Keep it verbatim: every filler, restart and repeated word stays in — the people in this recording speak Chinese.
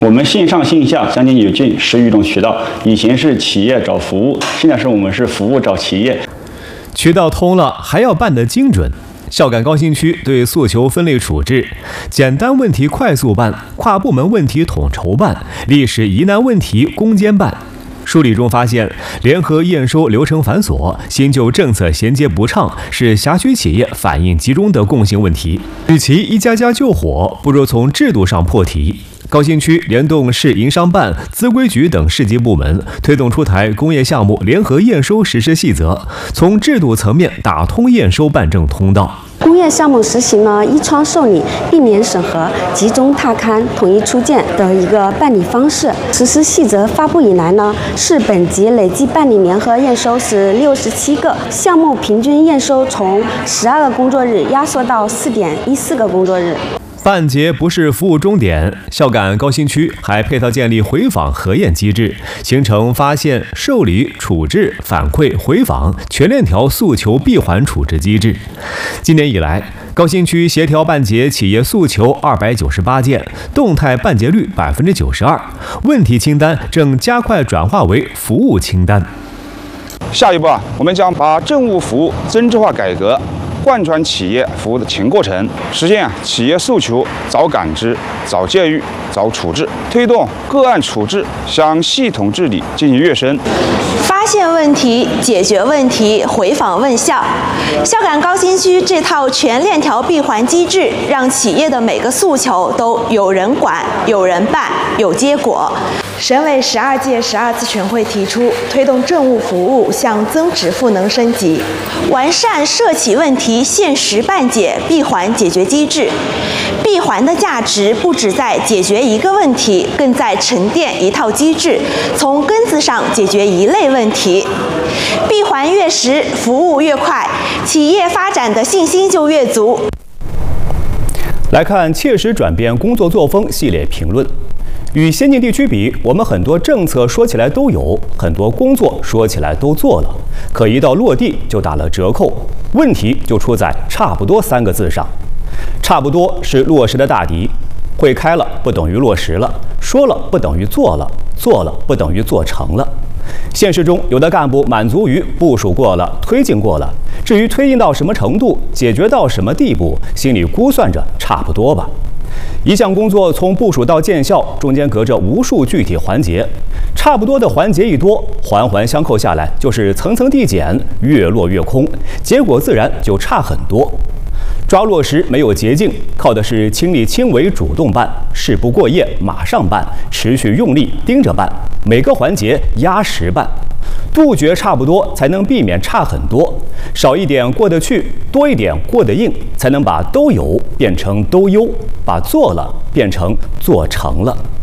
我们线上线下将近有近十余种渠道，以前是企业找服务，现在是我们是服务找企业。 渠道通了，还要办得精准。孝感高新区对诉求分类处置，简单问题快速办，跨部门问题统筹办，历史疑难问题攻坚办。梳理中发现，联合验收流程繁琐，新旧政策衔接不畅，是辖区企业反映集中的共性问题。与其一家家救火，不如从制度上破题。高新区联动市营商办、资规局等市级部门，推动出台工业项目联合验收实施细则，从制度层面打通验收办证通道。 工业项目实行了一窗受理、一年审核、集中踏勘、统一出件的一个办理方式。实施细则发布以来呢，市本级累计办理联合验收是六十七个，项目平均验收从十二个工作日压缩到四点一四个工作日。 办结不是服务终点，孝感高新区还配套建立回访核验机制，形成发现、受理、处置、反馈、回访全链条诉求闭环处置机制。今年以来，高新区协调办结企业诉求二百九十八件，动态办结率百分之九十二，问题清单正加快转化为服务清单。 下一步啊，我们将把政务服务增值化改革贯穿企业服务的全过程，实现啊企业诉求早感知、早介入、早处置，推动个案处置向系统治理进行跃升。 发现问题、解决问题、回访问效。孝感高新区这套全链条闭环机制，让企业的每个诉求都有人管、有人办、有结果。省委十二届十二次全会提出，推动政务服务向增值赋能升级，完善涉企问题限时办解闭环解决机制。闭环的价值不只在解决一个问题，更在沉淀一套机制，从根子上解决一类问题。闭环越实，服务越快，企业发展的信心就越足。 来看切实转变工作作风系列评论。与先进地区比，我们很多政策说起来都有，很多工作说起来都做了，可一到落地就打了折扣。问题就出在“差不多”三个字上。差不多是落实的大敌，会开了不等于落实了，说了不等于做了，做了不等于做成了。现实中，有的干部满足于部署过了、推进过了，至于推进到什么程度、解决到什么地步，心里估算着差不多吧。一项工作从部署到见效，中间隔着无数具体环节，差不多的环节一多，环环相扣下来就是层层递减，越落越空，结果自然就差很多。抓落实没有捷径，靠的是亲力亲为主动办，事不过夜马上办，持续用力盯着办，每个环节压实办。杜绝差不多，才能避免差很多，少一点过得去，多一点过得硬，才能把都有变成都优，把做了变成做成了。